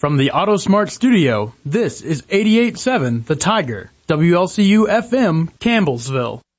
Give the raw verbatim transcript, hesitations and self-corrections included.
From the AutoSmart studio, this is eighty-eight point seven The Tiger, W L C U F M, Campbellsville.